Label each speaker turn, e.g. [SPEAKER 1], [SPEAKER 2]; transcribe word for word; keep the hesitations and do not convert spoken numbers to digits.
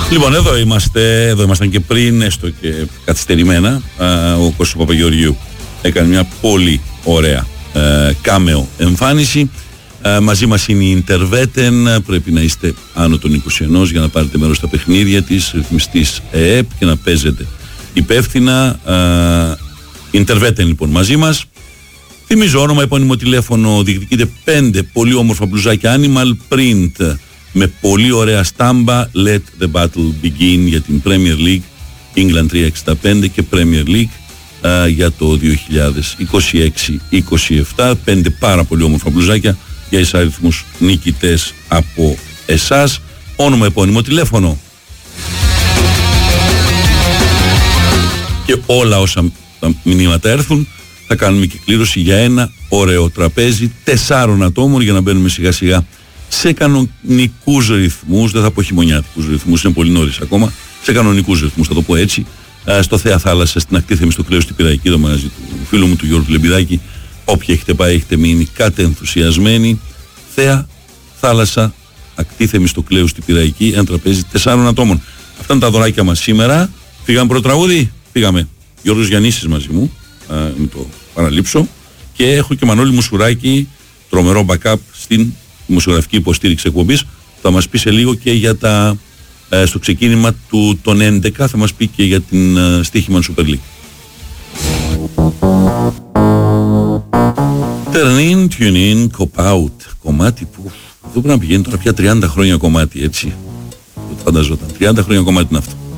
[SPEAKER 1] Λοιπόν, εδώ είμαστε, εδώ ήμασταν και πριν, έστω και καθυστερημένα. Ο Κώστας Παπαγεωργίου έκανε μια πολύ ωραία κάμεο εμφάνιση. Μαζί μας είναι η Interveten, πρέπει να είστε άνω των είκοσι ένα για να πάρετε μέρος στα παιχνίδια της, ρυθμιστής ΕΕΠ και να παίζετε υπεύθυνα. Interveten λοιπόν μαζί μας. Θυμίζω όνομα, επώνυμο τηλέφωνο, διεκδικείτε πέντε πολύ όμορφα μπλουζάκια Animal Print με πολύ ωραία στάμπα. Let the battle begin για την Premier League England τριακόσια εξήντα πέντε και Premier League α, για το δύο χιλιάδες είκοσι έξι είκοσι επτά. Πέντε πάρα πολύ όμορφα μπλουζάκια για εισάριθμους νικητές από εσάς. Όνομα, επώνυμο τηλέφωνο και όλα όσα τα μηνύματα έρθουν θα κάνουμε και κλήρωση για ένα ωραίο τραπέζι τεσσάρων ατόμων για να μπαίνουμε σιγά σιγά σε κανονικούς ρυθμούς. Δεν θα πω χειμωνιάτικους ρυθμούς, είναι πολύ νωρίς ακόμα. Σε κανονικούς ρυθμούς, θα το πω έτσι. Στο Θέα Θάλασσα, στην ακτή Θεμιστοκλέου στην Πειραϊκή, το μαγαζί του φίλου μου του Γιώργου Λεμπιδάκη. Όποιοι έχετε πάει, έχετε μείνει κάτε ενθουσιασμένοι. Θέα Θάλασσα, ακτή Θεμιστοκλέου στην Πειραϊκή, ένα τραπέζι τεσσάρων ατόμων. Αυτά είναι τα δωράκια μας σήμερα. Πήγαμε πρώτο τραγούδι, πήγαμε. Γιώργος Γιαννίσης μαζί μου, α, με το παραλείψω. Και έχω και Μανώλη Μουσουράκη, τρομερό backup στην δημοσιογραφική υποστήριξη εκπομπής. Θα μας πει σε λίγο και για τα, ε, στο ξεκίνημα του των έντεκα, θα μας πει και για την ε, στοίχημα Super League. Turn in, tune in, cop out. Κομμάτι που εδώ πρέπει να πηγαίνει τώρα πια τριάντα χρόνια κομμάτι, έτσι. Το φανταζόταν. τριάντα χρόνια κομμάτι είναι αυτό.